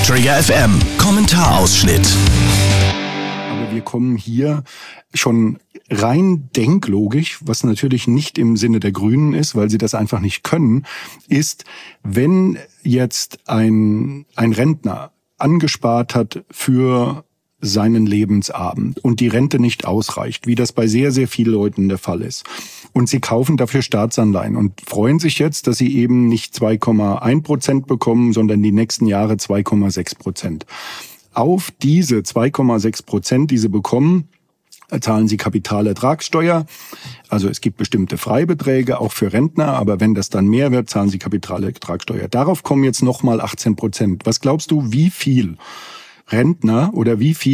Trigger FM Kommentarausschnitt. Aber wir kommen hier schon rein denklogisch, was natürlich nicht im Sinne der Grünen ist, weil sie das einfach nicht können, ist, wenn jetzt ein Rentner angespart hat für seinen Lebensabend und die Rente nicht ausreicht, wie das bei sehr, sehr vielen Leuten der Fall ist. Und sie kaufen dafür Staatsanleihen und freuen sich jetzt, dass sie eben nicht 2,1% bekommen, sondern die nächsten Jahre 2,6%. Auf diese 2,6%, die sie bekommen, zahlen sie Kapitalertragssteuer. Also es gibt bestimmte Freibeträge, auch für Rentner, aber wenn das dann mehr wird, zahlen sie Kapitalertragssteuer. Darauf kommen jetzt nochmal 18%. Was glaubst du, wie viel Rentner oder wie viel